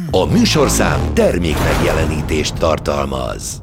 A műsorszám termék megjelenítést tartalmaz.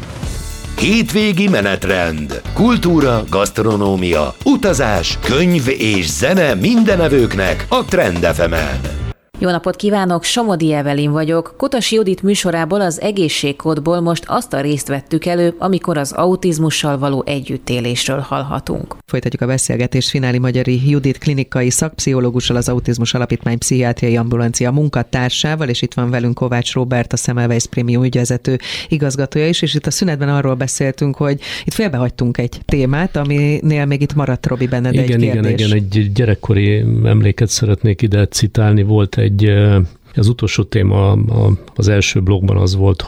Hétvégi menetrend, kultúra, gasztronómia, utazás, könyv és zene mindenevőknek a Trend FM-en. Jó napot kívánok, Somodi Evelin vagyok. Kutasi Judit műsorából, az egészségkódból most azt a részt vettük elő, amikor az autizmussal való együttélésről hallhatunk. Folytatjuk a beszélgetést Fináli Magyari Judit klinikai szakpszichológussal, az Autizmus Alapítvány pszichiátriai ambulancia munkatársával, és itt van velünk Kovács Róbert, a Semmelweis Prémium ügyvezető igazgatója is, és itt a szünetben arról beszéltünk, hogy itt félbehagytunk egy témát, aminél még itt maradt, Robi, benned egy kérdés. Igen, egy gyerekkori emléket szeretnék ide citálni. Volt az utolsó téma az első blogban az volt,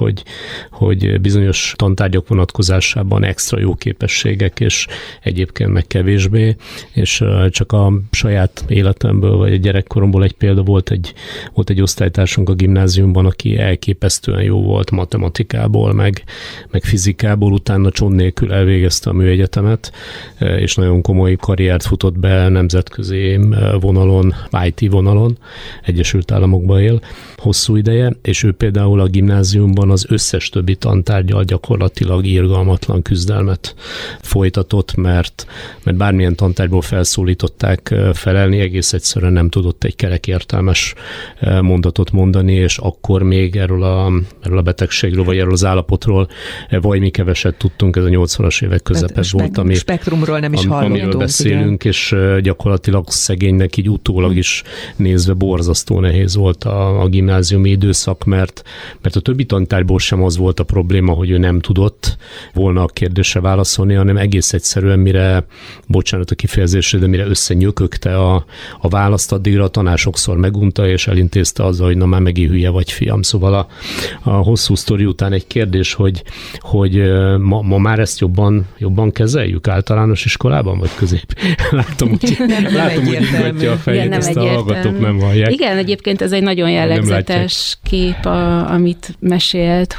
hogy bizonyos tantárgyak vonatkozásában extra jó képességek, és egyébként meg kevésbé, és csak a saját életemből, vagy a gyerekkoromból egy példa volt egy osztálytársunk a gimnáziumban, aki elképesztően jó volt matematikából, meg fizikából, utána csont nélkül elvégezte a műegyetemet, és nagyon komoly karriert futott be nemzetközi vonalon, IT vonalon, Egyesült Államokban él hosszú ideje, és ő például a gimnáziumban az összes többi tantárggyal gyakorlatilag irgalmatlan küzdelmet folytatott, mert bármilyen tantárgyból felszólították felelni, egész egyszerűen nem tudott egy kerek értelmes mondatot mondani, és akkor még erről a betegségről, vagy erről az állapotról mi keveset tudtunk, ez a 80-as évek közepes volt, spektrumról nem is hallottunk. Amiről beszélünk, igen. És gyakorlatilag szegénynek így utólag is nézve borzasztó nehéz volt a gimnáziumi időszak, mert a többi tantárgyból sem az volt a probléma, hogy ő nem tudott volna a kérdésre válaszolni, hanem egész egyszerűen mire, bocsánat a kifejezésre, de mire összenyökögte a választ, addigra a tanár sokszor megunta, és elintézte azzal, hogy na már megint hülye vagy, fiam. Szóval a hosszú sztori után egy kérdés, hogy ma már ezt jobban kezeljük általános iskolában, vagy közép? Látom, hogy ingatja a fejét, ezt a hallgatók nem hallják. Igen, egyébként ez egy nagyon jellegzetes kép, amit mesélt,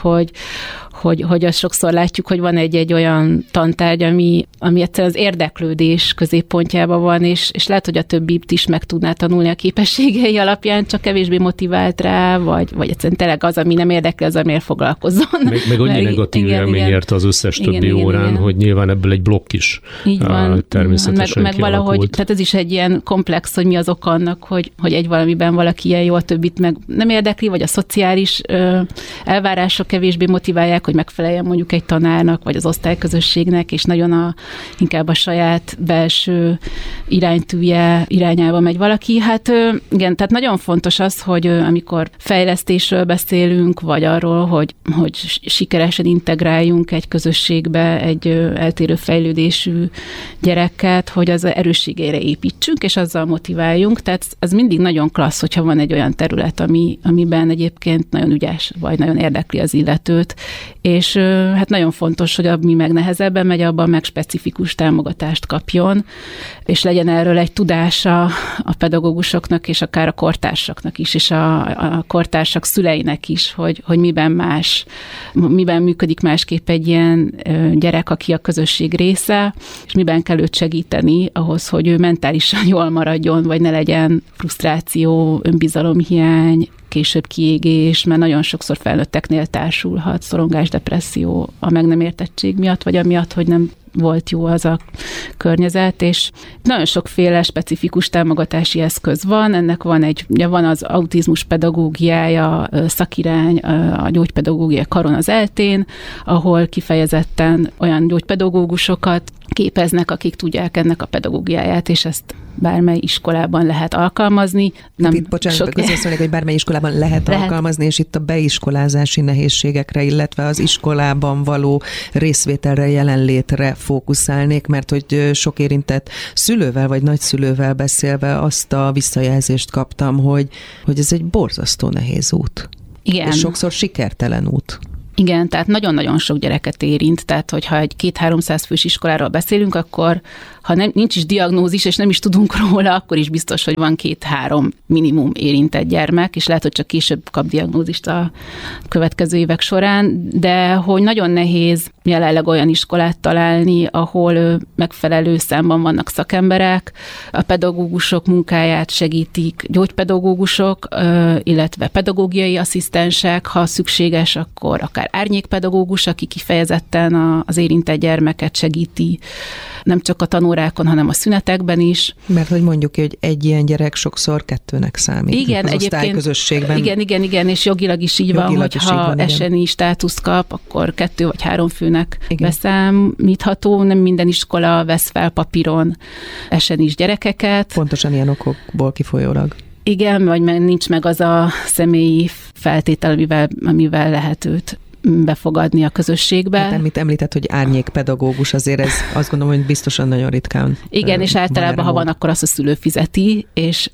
hogy azt sokszor látjuk, hogy van egy olyan tantárgy, ami egyszerűen az érdeklődés középpontjában van, és lehet, hogy a többit is meg tudná tanulni a képességei alapján, csak kevésbé motivált rá, vagy egyszerűen tényleg az, ami nem érdekli, az, amiért foglalkozzon. Meg annyi negatív élmény érte az összes többi órán, hogy nyilván ebből egy blokk is természetesen meg valahogy, tehát ez is egy ilyen komplex, hogy mi az ok annak, hogy egy valamiben valaki ilyen jó, a többit meg nem érdekli, vagy a szociális elvárások kevésbé motiválják, hogy megfeleljen mondjuk egy tanárnak, vagy az osztályközösségnek, és nagyon inkább a saját belső iránytűje irányába megy valaki. Hát igen, tehát nagyon fontos az, hogy amikor fejlesztésről beszélünk, vagy arról, hogy sikeresen integráljunk egy közösségbe egy eltérő fejlődésű gyereket, hogy az erősségeire építsünk, és azzal motiváljunk. Tehát az mindig nagyon klassz, hogyha van egy olyan terület, amiben egyébként nagyon ügyes, vagy nagyon érdekli az illetőt, és hát nagyon fontos, hogy ami meg nehezebben megy, abban meg specifikus támogatást kapjon, és legyen erről egy tudása a pedagógusoknak, és akár a kortársaknak is, és a kortársak szüleinek is, hogy miben működik másképp egy ilyen gyerek, aki a közösség része, és miben kell őt segíteni ahhoz, hogy ő mentálisan jól maradjon, vagy ne legyen frusztráció, önbizalomhiány, később kiégés, mert nagyon sokszor felnőtteknél társulhat szorongás, depresszió a meg nem értettség miatt, vagy amiatt, hogy nem volt jó az a környezet, és nagyon sokféle specifikus támogatási eszköz van. Ennek van az autizmus pedagógiája, szakirány, a gyógypedagógia karon az ELTÉN, ahol kifejezetten olyan gyógypedagógusokat képeznek, akik tudják ennek a pedagógiáját, és ezt bármely iskolában lehet alkalmazni. Közösszönnek, hogy bármely iskolában lehet alkalmazni, és itt a beiskolázási nehézségekre, illetve az iskolában való részvételre, jelenlétre fókuszálnék, mert hogy sok érintett szülővel vagy nagyszülővel beszélve azt a visszajelzést kaptam, hogy ez egy borzasztó nehéz út. Igen. És sokszor sikertelen út. Igen, tehát nagyon-nagyon sok gyereket érint, tehát hogyha egy 200-300 fős iskoláról beszélünk, akkor ha nincs is diagnózis, és nem is tudunk róla, akkor is biztos, hogy van 2-3 minimum érintett gyermek, és lehet, hogy csak később kap diagnózist a következő évek során, de hogy nagyon nehéz jelenleg olyan iskolát találni, ahol megfelelő számban vannak szakemberek, a pedagógusok munkáját segítik gyógypedagógusok, illetve pedagógiai asszisztensek, ha szükséges, akkor akár árnyékpedagógus, aki kifejezetten az érintett gyermeket segíti, nem csak a tanórákon, hanem a szünetekben is. Mert hogy mondjuk, hogy egy ilyen gyerek sokszor 2-nek számít. Igen, az osztályközösségben. Igen, és jogilag is így van, hogy ha SNI státuszt kap, akkor 2 vagy 3 főnek beszámítható. Nem minden iskola vesz fel papíron SNI-s gyerekeket. Pontosan ilyen okokból kifolyólag. Igen, vagy nincs meg az a személyi feltétel, amivel lehet őt befogadni a közösségbe. Hát amit említett, hogy árnyékpedagógus, azért ez azt gondolom, hogy biztosan nagyon ritkán. Igen, és általában, ha van, akkor azt a szülő fizeti,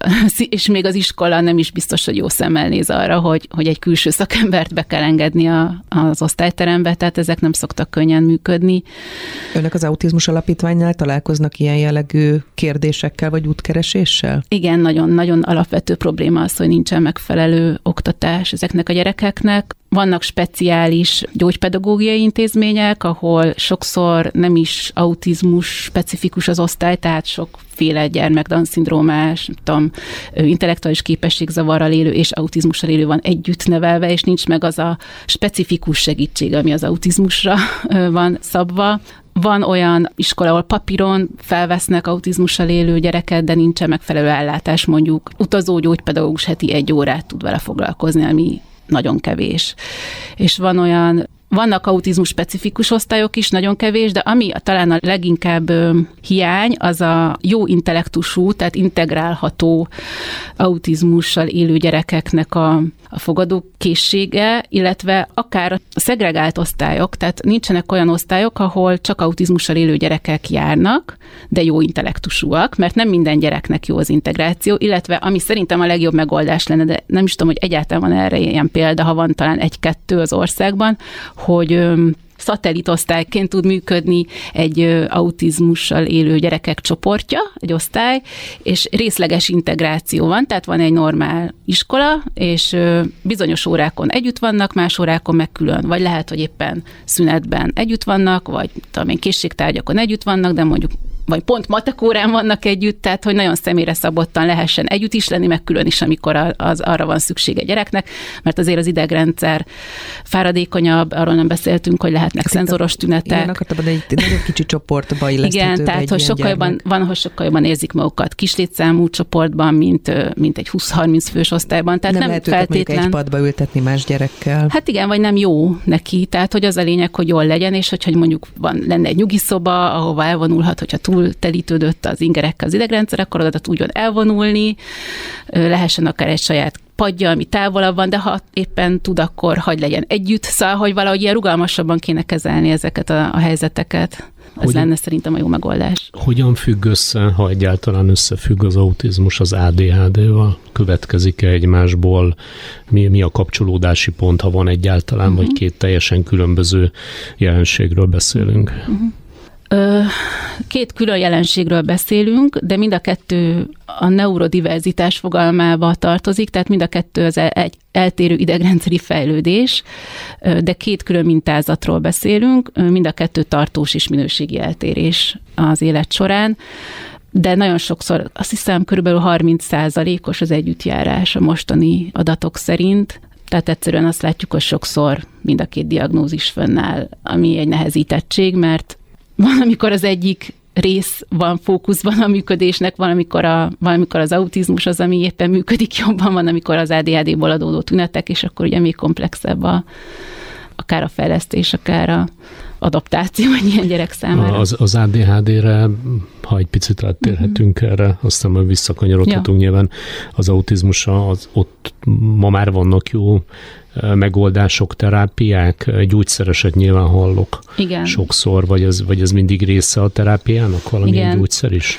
és még az iskola nem is biztos, hogy jó szemmel néz arra, hogy egy külső szakembert be kell engedni az osztályterembe, tehát ezek nem szoktak könnyen működni. Önök az Autizmus Alapítványnál találkoznak ilyen jellegű kérdésekkel vagy útkereséssel? Igen, nagyon alapvető probléma az, hogy nincsen megfelelő oktatás ezeknek a gyerekeknek. Vannak speciális gyógypedagógiai intézmények, ahol sokszor nem is autizmus specifikus az osztály, tehát sokféle gyermek, Down-szindrómás, intellektuális képességzavarral élő és autizmussal élő van együtt nevelve, és nincs meg az a specifikus segítség, ami az autizmusra van szabva. Van olyan iskola, ahol papíron felvesznek autizmussal élő gyereket, de nincsen megfelelő ellátás, mondjuk utazó gyógypedagógus heti 1 órát tud vele foglalkozni, ami nagyon kevés. És vannak autizmus specifikus osztályok is, nagyon kevés, de ami talán a leginkább hiány, az a jó intellektusú, tehát integrálható autizmussal élő gyerekeknek a fogadókészsége, illetve akár a szegregált osztályok, tehát nincsenek olyan osztályok, ahol csak autizmussal élő gyerekek járnak, de jó intellektusúak, mert nem minden gyereknek jó az integráció, illetve ami szerintem a legjobb megoldás lenne, de nem is tudom, hogy egyáltalán van erre ilyen példa, ha van talán 1-2 az országban, hogy szatellitosztályként tud működni egy autizmussal élő gyerekek csoportja, egy osztály, és részleges integráció van, tehát van egy normál iskola, és bizonyos órákon együtt vannak, más órákon meg külön, vagy lehet, hogy éppen szünetben együtt vannak, vagy készségtárgyakon együtt vannak, de mondjuk vagy pont matekórán vannak együtt, tehát hogy nagyon személyre szabottan lehessen együtt is lenni, meg külön is, amikor arra van szüksége gyereknek, mert azért az idegrendszer fáradékonyabb, arról nem beszéltünk, hogy lehetnek szenzoros tünetek. Igen, akartam, de egy nagyon kicsi csoportba illeszthető. Igen, tehát hogy ahol sokkal jobban érzik magukat kislétszámú csoportban, mint egy 20-30 fős osztályban. Tehát nem lehet feltétlen egy padba ültetni más gyerekkel. Hát igen, vagy nem jó neki. Tehát, hogy az a lényeg, hogy jól legyen, és hogy mondjuk lenne egy nyugiszoba, ahova elvonulhat, hogyha túl telítődött az ingerekkel az idegrendszer, akkor oda tudjon elvonulni, lehessen akár egy saját padja, ami távolabb van, de ha éppen tud, akkor hagy legyen együtt, szóval, hogy valahogy ilyen rugalmasabban kéne kezelni ezeket a helyzeteket. Ez lenne szerintem a jó megoldás. Hogyan függ össze, ha egyáltalán összefügg az autizmus az ADHD-val? Következik-e egymásból? Mi a kapcsolódási pont, ha van egyáltalán, vagy 2 teljesen különböző jelenségről beszélünk? 2 külön jelenségről beszélünk, de mind a 2 a neurodiverzitás fogalmába tartozik, tehát mind a 2 az egy eltérő idegrendszeri fejlődés, de 2 külön mintázatról beszélünk, mind a 2 tartós és minőségi eltérés az élet során, de nagyon sokszor, azt hiszem, körülbelül 30%-os az együttjárás a mostani adatok szerint. Tehát egyszerűen azt látjuk, hogy sokszor mind a 2 diagnózis fönnáll, ami egy nehezítettség, mert van, amikor az egyik rész van fókuszban a működésnek, van, amikor az autizmus az, ami éppen működik jobban, van, amikor az ADHD-ból adódó tünetek, és akkor ugye még komplexebb akár a fejlesztés, akár a adaptáció egy ilyen gyerek számára. Az ADHD-re, ha egy picit áttérhetünk erre, aztán majd visszakanyarodhatunk nyilván az autizmusra, ott ma már vannak jó megoldások, terápiák, gyógyszereset nyilván hallok. Igen. Sokszor, vagy ez mindig része a terápiának, valamilyen gyógyszer is?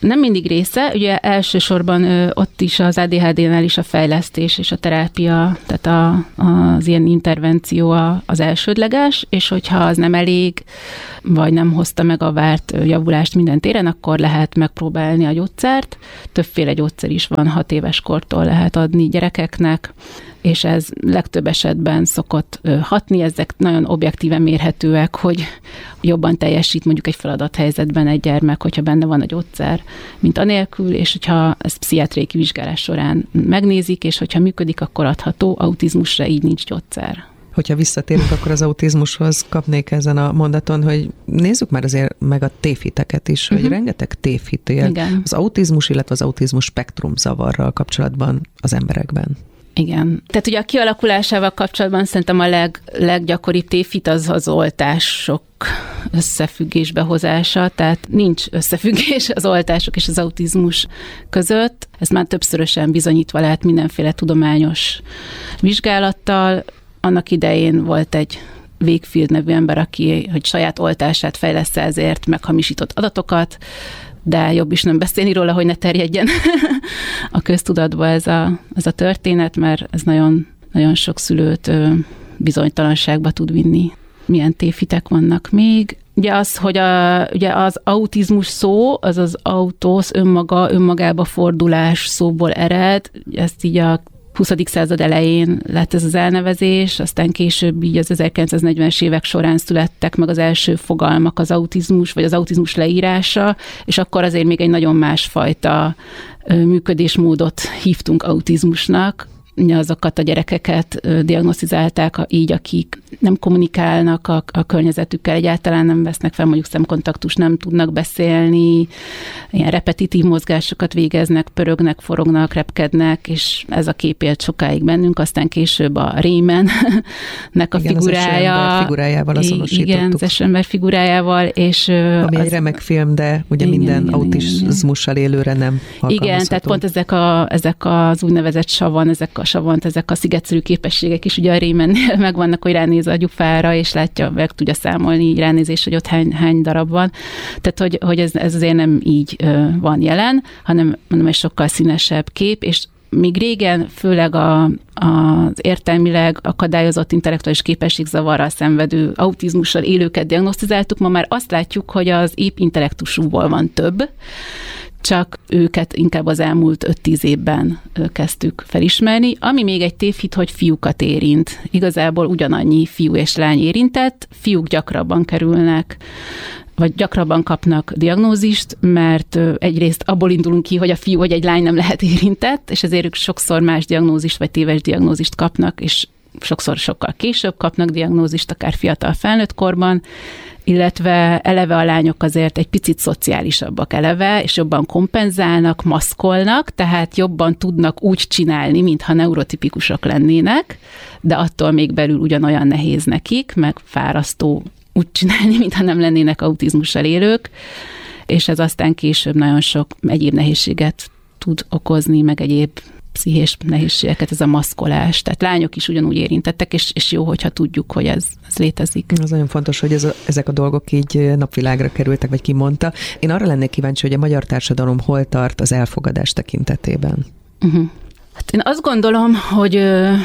Nem mindig része, ugye elsősorban ott is az ADHD-nál is a fejlesztés és a terápia, tehát az ilyen intervenció az elsődleges, és hogyha az nem elég, vagy nem hozta meg a várt javulást minden téren, akkor lehet megpróbálni a gyógyszert. Többféle gyógyszer is van, 6 éves kortól lehet adni gyerekeknek, és ez legtöbb esetben szokott hatni, ezek nagyon objektíven mérhetőek, hogy jobban teljesít mondjuk egy feladathelyzetben egy gyermek, hogyha benne van a gyógyszer, mint anélkül, és hogyha ezt pszichiátriai kivizsgálás során megnézik, és hogyha működik, akkor adható, autizmusra így nincs gyógyszer. Hogyha visszatérünk akkor az autizmushoz, kapnék ezen a mondaton, hogy nézzük már azért meg a tévhiteket is, hogy rengeteg tévhit él az autizmus, illetve az autizmus spektrum zavarral kapcsolatban az emberekben. Igen. Tehát ugye a kialakulásával kapcsolatban szerintem a leggyakoribb tévhit az oltások összefüggésbe hozása, tehát nincs összefüggés az oltások és az autizmus között. Ez már többszörösen bizonyítva lehet mindenféle tudományos vizsgálattal. Annak idején volt egy Wakefield nevű ember, aki, hogy saját oltását fejlessze, ezért meghamisított adatokat, de jobb is nem beszélni róla, hogy ne terjedjen a köztudatba ez a történet, mert ez nagyon, nagyon sok szülőt bizonytalanságba tud vinni. Milyen tévhitek vannak még? Ugye az, hogy ugye az autizmus szó, az autósz önmagába fordulás szóból ered, ezt így a 20. század elején lett ez az elnevezés, aztán később így az 1940-es évek során születtek meg az első fogalmak az autizmus, vagy az autizmus leírása, és akkor azért még egy nagyon másfajta működésmódot hívtunk autizmusnak. Azokat a gyerekeket diagnosztizálták így, akik nem kommunikálnak a környezetükkel, egyáltalán nem vesznek fel mondjuk szemkontaktust, nem tudnak beszélni, ilyen repetitív mozgásokat végeznek, pörögnek, forognak, repkednek, és ez a kép élt sokáig bennünk, aztán később a Rayman-nek a figurája. Az figurájával azonosítottuk. Igen, az ember figurájával. És ami egy remek film, de ugye minden autizmussal élőre nem alkalmazható. Igen, tehát pont ezek az úgynevezett savant, ezek a szigetszerű képességek is ugye a Raymannél megvannak, hogy ránéz a gyufára, és látja, meg tudja számolni így ránézés, hogy ott hány darab van. Tehát, hogy ez azért nem így van jelen, hanem mondom, egy sokkal színesebb kép, és még régen főleg az értelmileg akadályozott intellektuális képességzavarral szenvedő autizmussal élőket diagnosztizáltuk, ma már azt látjuk, hogy az épp intellektusúból van több, csak őket inkább az elmúlt 5-10 évben kezdtük felismerni. Ami még egy tévhit, hogy fiúkat érint. Igazából ugyanannyi fiú és lány érintett, fiúk gyakrabban kerülnek, vagy gyakrabban kapnak diagnózist, mert egyrészt abból indulunk ki, hogy a fiú vagy egy lány nem lehet érintett, és ezért ők sokszor más diagnózist, vagy téves diagnózist kapnak, és sokszor sokkal később kapnak diagnózist, akár fiatal felnőtt korban, illetve eleve a lányok azért egy picit szociálisabbak eleve, és jobban kompenzálnak, maszkolnak, tehát jobban tudnak úgy csinálni, mintha neurotipikusok lennének, de attól még belül ugyanolyan nehéz nekik, meg fárasztó úgy csinálni, mintha nem lennének autizmussal élők, és ez aztán később nagyon sok egyéb nehézséget tud okozni, meg egyéb pszichés nehézségeket, ez a maszkolás. Tehát lányok is ugyanúgy érintettek, és jó, hogyha tudjuk, hogy ez létezik. Az nagyon fontos, hogy ezek a dolgok így napvilágra kerültek, vagy ki mondta. Én arra lennék kíváncsi, hogy a magyar társadalom hol tart az elfogadás tekintetében. Hát én azt gondolom, hogy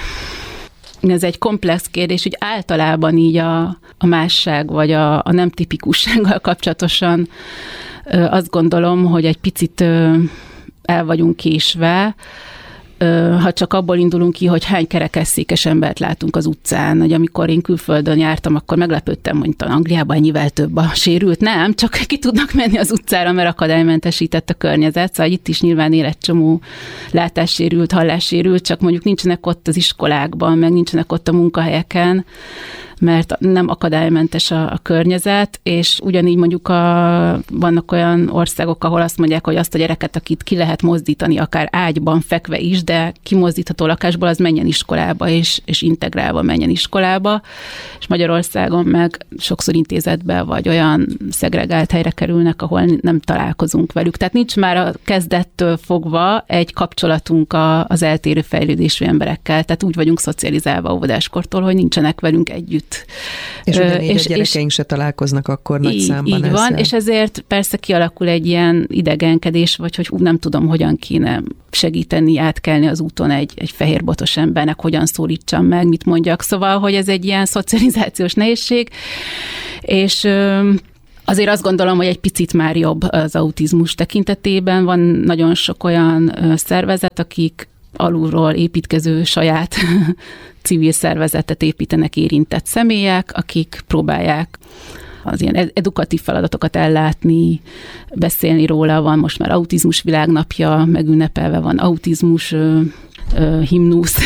ez egy komplex kérdés, hogy általában így a másság, vagy a nem tipikussággal kapcsolatosan azt gondolom, hogy egy picit el vagyunk késve, ha csak abból indulunk ki, hogy hány kerekesszékes embert látunk az utcán, hogy amikor én külföldön jártam, akkor meglepődtem, hogy Angliában ennyivel több a sérült. Nem, csak ki tudnak menni az utcára, mert akadálymentesített a környezet, szóval itt is nyilván él egy csomó látássérült, hallássérült, csak mondjuk nincsenek ott az iskolákban, meg nincsenek ott a munkahelyeken, mert nem akadálymentes a környezet, és ugyanígy mondjuk vannak olyan országok, ahol azt mondják, hogy azt a gyereket, akit ki lehet mozdítani, akár ágyban fekve is, de kimozdítható lakásból, az menjen iskolába, és integrálva menjen iskolába, és Magyarországon meg sokszor intézetbe, vagy olyan szegregált helyre kerülnek, ahol nem találkozunk velük. Tehát nincs már a kezdettől fogva egy kapcsolatunk az eltérő fejlődésű emberekkel, tehát úgy vagyunk szocializálva óvodáskortól, hogy nincsenek velünk együtt együtt. És ugyanígy a gyerekeink se találkoznak akkor nagy számban ezzel. Így van, és ezért persze kialakul egy ilyen idegenkedés, vagy hogy nem tudom, hogyan kéne segíteni, átkelni az úton egy fehérbotos embernek, hogyan szólítsam meg, mit mondjak. Szóval, hogy ez egy ilyen szocializációs nehézség, és azért azt gondolom, hogy egy picit már jobb az autizmus tekintetében. Van nagyon sok olyan szervezet, akik alulról építkező saját civil szervezetet építenek érintett személyek, akik próbálják az ilyen edukatív feladatokat ellátni, beszélni róla. Van most már autizmus világnapja, megünnepelve van autizmus himnusz,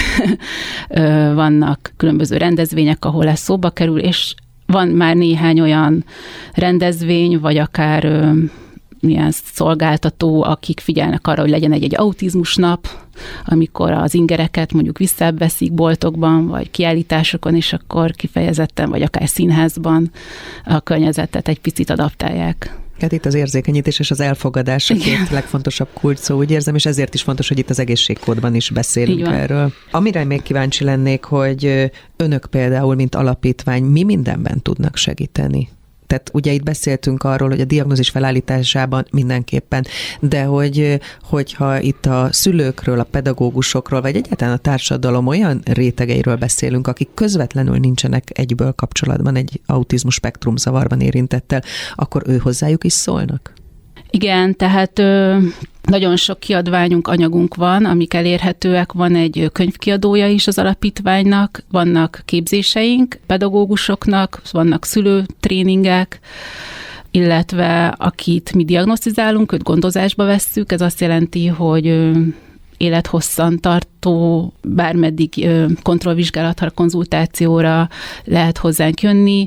vannak különböző rendezvények, ahol ez szóba kerül, és van már néhány olyan rendezvény, vagy akár milyen szolgáltató, akik figyelnek arra, hogy legyen egy autizmus nap, amikor az ingereket mondjuk visszaveszik boltokban, vagy kiállításokon, és akkor kifejezetten, vagy akár színházban a környezetet egy picit adaptálják. Hát itt az érzékenyítés és az elfogadás a két legfontosabb kulcs szó, úgy érzem, és ezért is fontos, hogy itt az egészségkódban is beszélünk erről. Amire még kíváncsi lennék, hogy önök például, mint alapítvány, mi mindenben tudnak segíteni? Tehát ugye itt beszéltünk arról, hogy a diagnózis felállításában mindenképpen, de hogyha itt a szülőkről, a pedagógusokról, vagy egyáltalán a társadalom olyan rétegeiről beszélünk, akik közvetlenül nincsenek egyből kapcsolatban egy autizmus spektrum zavarban érintettel, akkor ő hozzájuk is szólnak? Igen, tehát nagyon sok kiadványunk, anyagunk van, amik elérhetőek. Van egy könyvkiadója is az alapítványnak, vannak képzéseink pedagógusoknak, vannak szülőtréningek, illetve akit mi diagnosztizálunk, őt gondozásba vesszük. Ez azt jelenti, hogy élethosszan tartó, bármeddig kontrollvizsgálatra, konzultációra lehet hozzánk jönni.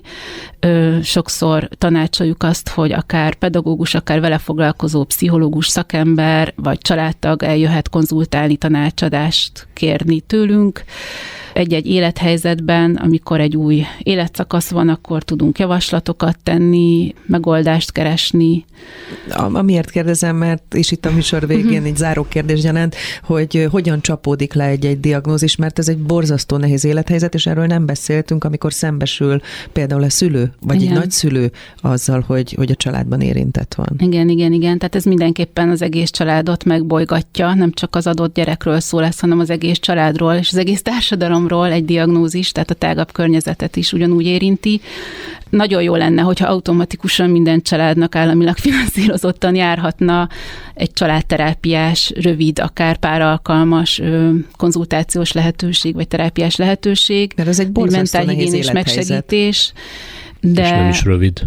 Sokszor tanácsoljuk azt, hogy akár pedagógus, akár vele foglalkozó pszichológus, szakember, vagy családtag eljöhet konzultálni, tanácsadást kérni tőlünk. Egy-egy élethelyzetben, amikor egy új életszakasz van, akkor tudunk javaslatokat tenni, megoldást keresni. Amiért kérdezem, mert és itt a műsor végén egy záró kérdés gyanánt, hogy hogyan csapódik le egy diagnózis, mert ez egy borzasztó nehéz élethelyzet, és erről nem beszéltünk, amikor szembesül például a szülő, vagy egy nagyszülő azzal, hogy a családban érintett van. Igen. Tehát ez mindenképpen az egész családot megbolygatja, nem csak az adott gyerekről szól lesz, hanem az egész családról, és az egész társadalomról egy diagnózis, tehát a tágabb környezetet is ugyanúgy érinti. Nagyon jó lenne, hogyha automatikusan minden családnak államilag finanszírozottan járhatna egy családterápiás, rövid, akár pár alkalmas konzultációs lehetőség, vagy terápiás lehetőség. Mert ez egy borzasztó nehéz élethelyzet. Megsegítés. De és nem is rövid.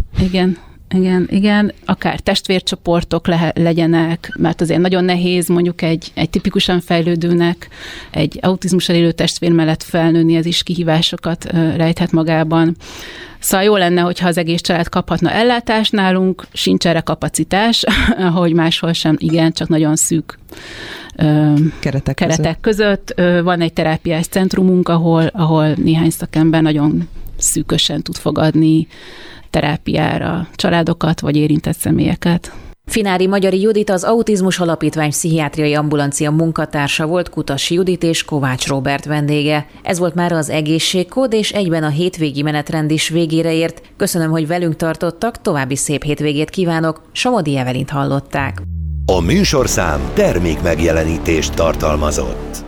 Igen, akár testvércsoportok legyenek, mert azért nagyon nehéz mondjuk egy tipikusan fejlődőnek egy autizmussal élő testvér mellett felnőni, ez is kihívásokat rejthet magában. Szóval jó lenne, hogyha az egész család kaphatna ellátást, nálunk sincs erre kapacitás, ahogy máshol sem, igen, csak nagyon szűk keretek között. Van egy terápiás centrumunk, ahol néhány szakember nagyon szűkösen tud fogadni terápiára családokat vagy érintett személyeket. Finári Magyari Judit, az Autizmus Alapítvány pszichiátriai ambulancia munkatársa volt, Kutasi Judit és Kovács Róbert vendége. Ez volt már az Egészségkód, és egyben a hétvégi menetrend is végére ért. Köszönöm, hogy velünk tartottak, további szép hétvégét kívánok, Somodi Evelint hallották. A műsorszám termékmegjelenítést tartalmazott.